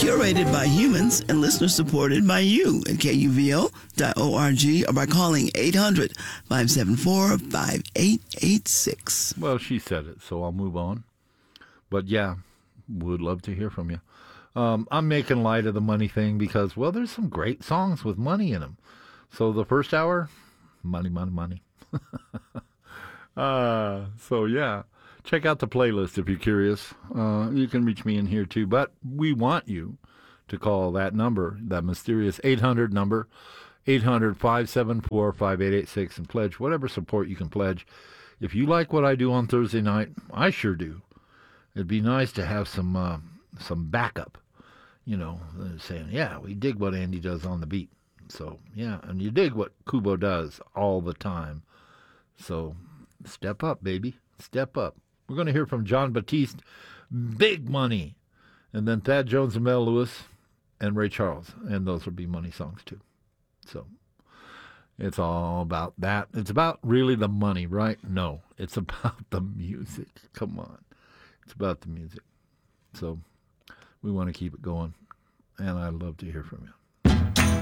curated by humans and listeners supported by you at KUVO.org or by calling 800-574-5886. Well, she said it, so I'll move on. But yeah, would love to hear from you. I'm making light of the money thing because, well, there's some great songs with money in them. So the first hour, money, money, money. So yeah, check out the playlist if you're curious. You can reach me in here too, but we want you to call that number, that mysterious 800 number, 800-574-5886, and pledge whatever support you can pledge. If you like what I do on Thursday night, I sure do. It'd be nice to have some backup, saying, yeah, we dig what Andy does on the beat. So, yeah, and you dig what Kubo does all the time. So, step up, baby. Step up. We're going to hear from John Batiste, Big Money, and then Thad Jones and Mel Lewis and Ray Charles. And those will be money songs, too. So, it's all about that. It's about really the money, right? No, it's about the music. Come on. It's about the music. So, we want to keep it going. And I'd love to hear from you.